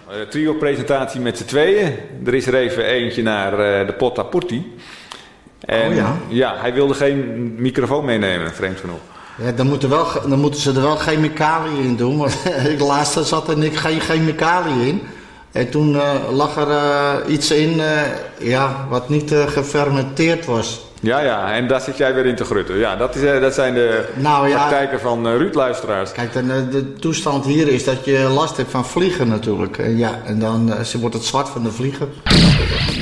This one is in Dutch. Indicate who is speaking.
Speaker 1: Trio-presentatie met z'n tweeën. Er is er even eentje naar de Porta Porti. En ja, hij wilde geen microfoon meenemen, vreemd genoeg.
Speaker 2: Ja, dan moeten ze er wel chemicaliën in doen, want laatst zat er geen chemicaliën in. En toen lag er iets in wat niet gefermenteerd was.
Speaker 1: Ja, en daar zit jij weer in te grutten. Ja, dat zijn de praktijken van Ruud-luisteraars.
Speaker 2: Kijk, de toestand hier is dat je last hebt van vliegen natuurlijk. En dan wordt het zwart van de vliegen.